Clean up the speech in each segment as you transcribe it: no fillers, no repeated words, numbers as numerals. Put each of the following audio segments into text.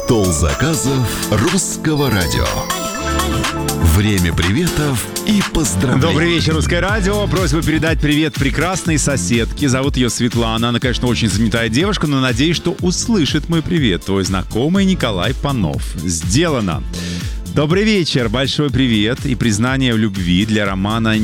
Стол заказов русского радио. Время приветов и поздравлений. Добрый вечер, Русское радио. Просьба передать привет прекрасной соседке. Зовут ее Светлана. Она, конечно, очень занятая девушка, но надеюсь, что услышит мой привет. Твой знакомый Николай Панов. Сделано. Добрый вечер, большой привет и признание в любви для Романа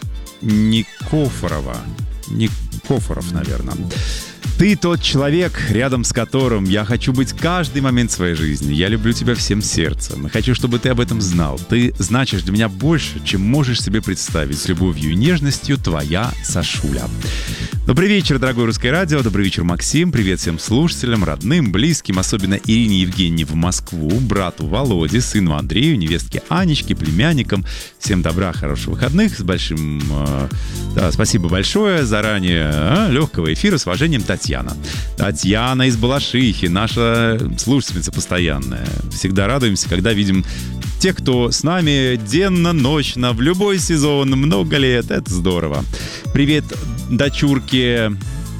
Никофорова. Никофоров, наверное. Ты тот человек, рядом с которым я хочу быть каждый момент своей жизни. Я люблю тебя всем сердцем. И хочу, чтобы ты об этом знал. Ты значишь для меня больше, чем можешь себе представить. С любовью и нежностью, твоя Сашуля. Добрый вечер, дорогое Русское радио. Добрый вечер, Максим. Привет всем слушателям, родным, близким, особенно Ирине Евгеньевне в Москву, брату Володе, сыну Андрею, невестке Анечке, племянникам. Всем добра, хороших выходных. С большим... спасибо большое. Заранее легкого эфира. С уважением, Татьяна. Татьяна из Балашихи, наша слушательница постоянная. Всегда радуемся, когда видим тех, кто с нами денно-ночно, в любой сезон, много лет. Это здорово. Привет дочурке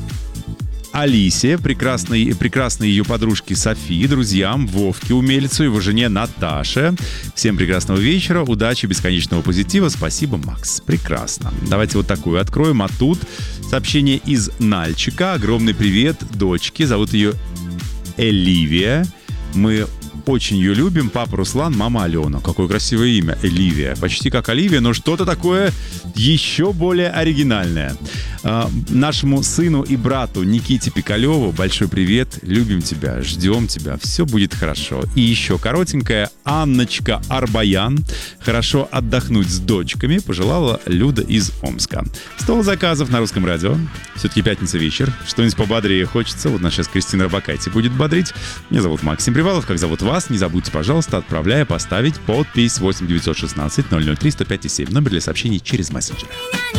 Алисе, прекрасной ее подружке Софии, друзьям, Вовке Умельцу, его жене Наташе. Всем прекрасного вечера, удачи, бесконечного позитива. Спасибо, Макс. Прекрасно. Давайте вот такую откроем. А тут сообщение из Нальчика. Огромный привет дочке. Зовут ее Эливия. Мы очень ее любим. Папа Руслан, мама Алена. Какое красивое имя. Эливия. Почти как Оливия, но что-то такое еще более оригинальное. Нашему сыну и брату Никите Пикалеву большой привет. Любим тебя, ждем тебя. Все будет хорошо. И еще коротенькая Анночка Арбаян. Хорошо отдохнуть с дочками. Пожелала Люда из Омска. Стол заказов на Русском радио. Все-таки пятница вечер. Что-нибудь пободрее хочется. Вот нас сейчас Кристина Рабакайте будет бодрить. Меня зовут Максим Привалов. Как зовут вас? Не забудьте, пожалуйста, отправляя, поставить подпись 8 916 003 105 7. Номер для сообщений через мессенджер.